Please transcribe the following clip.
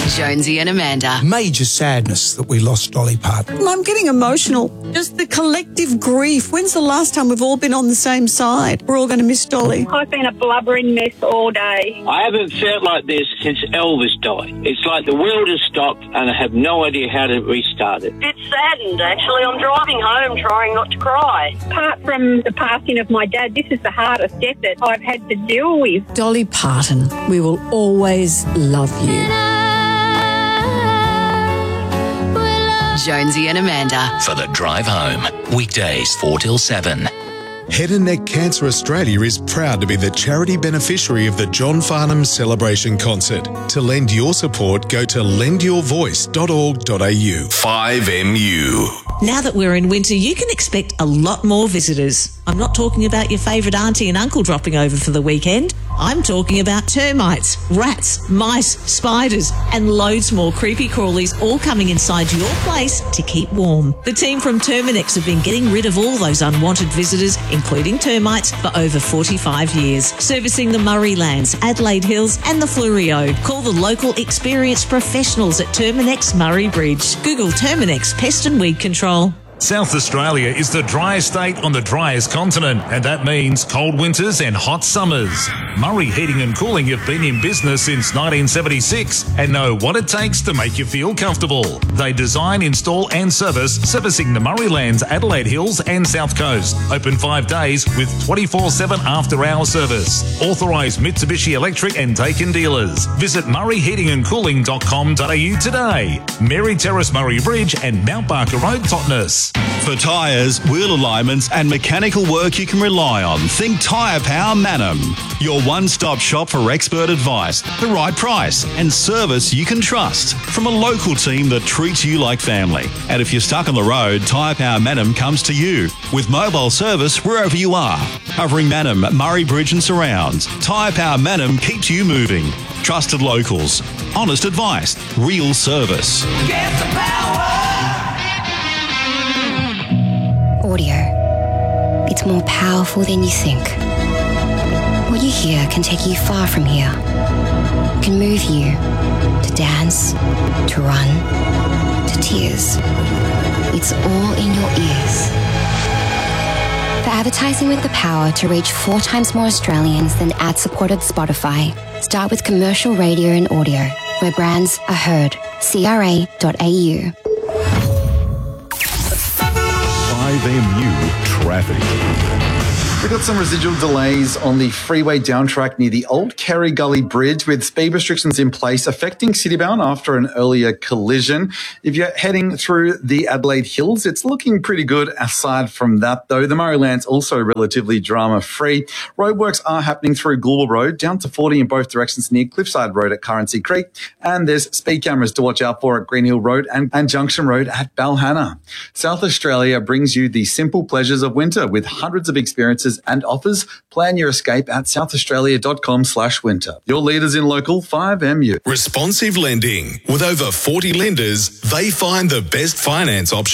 Jonesy and Amanda. Major sadness that we lost Dolly Parton. I'm getting emotional. Just the collective grief. When's the last time we've all been on the same side? We're all going to miss Dolly. I've been a blubbering mess all day. I haven't felt like this since Elvis died. It's like the world has stopped and I have no idea how to restart it. It's saddened, actually. I'm driving home trying not to cry. Apart from the passing of my dad, this is the hardest death that I've had to deal with. Dolly Parton, we will always love you. Jonesy and Amanda. For the drive home. Weekdays 4 till 7. Head and Neck Cancer Australia is proud to be the charity beneficiary of the John Farnham Celebration Concert. To lend your support, go to lendyourvoice.org.au. 5MU. Now that we're in winter, you can expect a lot more visitors. I'm not talking about your favourite auntie and uncle dropping over for the weekend. I'm talking about termites, rats, mice, spiders, and loads more creepy crawlies all coming inside your place to keep warm. The team from Terminex have been getting rid of all those unwanted visitors, including termites, for over 45 years. Servicing the Murray Lands, Adelaide Hills and the Fleurieu. Call the local experienced professionals at Terminex Murray Bridge. Google Terminex Pest and Weed Control. South Australia is the driest state on the driest continent, and that means cold winters and hot summers. Murray Heating and Cooling have been in business since 1976 and know what it takes to make you feel comfortable. They design, install and servicing the Murray Lands, Adelaide Hills and South Coast. Open 5 days with 24/7 after-hour service. Authorised Mitsubishi Electric and Daikin dealers. Visit murrayheatingandcooling.com.au today. Mary Terrace Murray Bridge and Mount Barker Road, Totnes. For tyres, wheel alignments and mechanical work you can rely on, think Tyre Power Manham. Your one-stop shop for expert advice, the right price and service you can trust from a local team that treats you like family. And if you're stuck on the road, Tyre Power Manham comes to you with mobile service wherever you are. Covering Manham, Murray Bridge and surrounds, Tyre Power Manham keeps you moving. Trusted locals, honest advice, real service. Get the power! Audio. It's more powerful than you think. What you hear can take you far from here. It can move you to dance, to run, to tears. It's all in your ears. For advertising with the power to reach 4 times more Australians than ad-supported Spotify, start with commercial radio and audio, where brands are heard. CRA.au. 5MU traffic. We've got some residual delays on the freeway downtrack near the Old Kerry Gully Bridge with speed restrictions in place affecting citybound after an earlier collision. If you're heading through the Adelaide Hills, it's looking pretty good aside from that, though. The Murray Land's also relatively drama-free. Roadworks are happening through Goulburn Road down to 40 in both directions near Cliffside Road at Currency Creek. And there's speed cameras to watch out for at Green Hill Road and Junction Road at Balhanna. South Australia brings you the simple pleasures of winter with hundreds of experiences and offers. Plan your escape at southaustralia.com/winter. Your leaders in local 5MU. Responsive lending. With over 40 lenders, they find the best finance option.